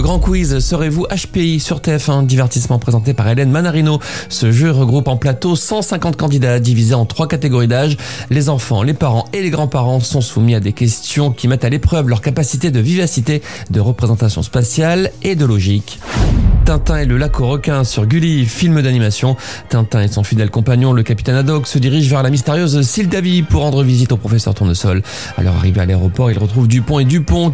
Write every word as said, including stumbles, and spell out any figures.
grand quiz Serez-vous H P I sur T F un, divertissement présenté par Hélène Manarino. Ce jeu regroupe en plateau cent cinquante candidats divisés en trois catégories d'âge. Les enfants, les parents et les grands-parents sont soumis à des questions qui mettent à l'épreuve leur capacité de vivacité, de représentation spatiale et de logique. Tintin et le lac aux requins sur Gulli, film d'animation. Tintin et son fidèle compagnon, le capitaine Haddock, se dirigent vers la mystérieuse Sildavie pour rendre visite au professeur Tournesol. À leur arrivée à l'aéroport, ils retrouvent Dupont et Dupont